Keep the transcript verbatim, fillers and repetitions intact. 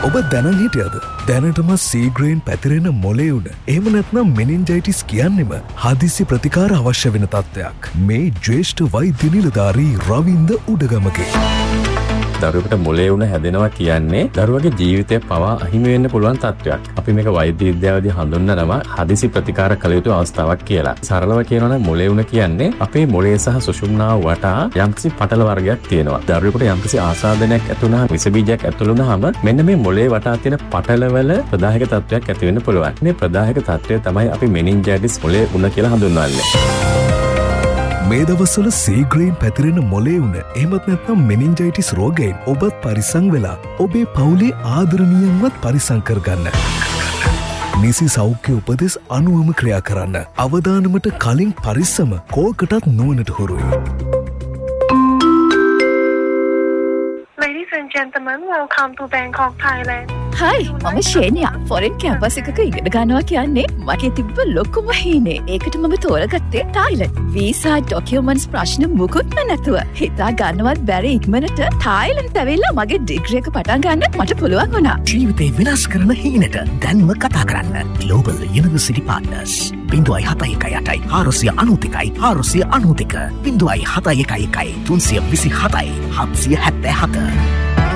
ඔබ දැනන් හිටියද? දැනටම සීග්‍රේන් පැතිරෙන මොලේ උඩ එහෙම නැත්නම් මෙනින්ජයිටිස් කියන්නෙම හදිසි ප්‍රතිකාර අවශ්‍ය වෙන තත්ත්වයක්. මේ ජ්‍යෙෂ්ඨ වෛද්‍ය නිලධාරී රවින්ද උඩගමගේ. දරුවෙකුට මොලේ උණ හැදෙනවා කියන්නේ දරුවගේ ජීවිතය පවා අහිමි වෙන්න පුළුවන් තත්ත්වයක්. අපි මේක වෛද්‍ය විද්‍යාවේදී හඳුන්වනවා හදිසි ප්‍රතිකාර කළ යුතු අවස්ථාවක් කියලා. සරලව කියනවා නම් මොලේ උණ කියන්නේ අපේ මොලේ සහ සුෂුම්නාව වටා යම්කිසි පටල වර්ගයක් තියෙනවා. දරුවෙකුට යම්කිසි ආසාදනයක් ඇති වුණාම විස බීජයක් ඇතුළු වුණාම මෙන්න මේ මොලේ වටා තියෙන පටලවල ප්‍රදාහක තත්ත්වයක් ඇති වෙන්න පුළුවන්. මේ ප්‍රදාහක තත්ත්වය තමයි අපි මෙනින්ජයිටිස් මොලේ උණ කියලා හඳුන්වන්නේ. මේ දවස්වල සීග්‍රේන් පැතිරෙන මොලේ උණ එහෙමත් නැත්නම් මෙනින්ජයිටිස් රෝගයෙන් ඔබත් පරිස්සම් වෙලා ඔබේ පවුලේ ආදරණීයන්වත් පරිස්සම් කරගන්න. නිසි සෞඛ්‍ය උපදෙස් අනුවම ක්‍රියා කරන්න. අවදානමට කලින් පරිස්සම කෝකටත් නුවණට හුරුයි. Ladies and gentlemen, welcome to Bangkok, Thailand. Hi, මම ශේනියා. ෆොරෙන් කැම්පස් එකක ඉගෙන ගන්නවා කියන්නේ මගේ තිබ්බ ලොකුම හීනේ. ඒකට මම තෝරගත්තේ තායිලන්ත. වීසා ඩොකියුමන්ට්ස් ප්‍රශ්න මුකුත්ම නැතුව හිතා ගන්නවත් බැරි ඉක්මනට තායිලන්ත ඇවිල්ලා මගේ ඩිග්‍රී එක පටන් ගන්න මට පුළුවන් වුණා. ජීවිතේ වෙනස් කරන හීනට දැන්ම කතා කරන්න. Global University Partners. බිංදුවයි හතයි එකයි අටයි ආරසිය අනූතිකයි ආරසිය අනූතික බිංදුවයි හතයි එකයි එකයි තුන්සිය විසි හතයි හත්සිය හැත්තෑ හත.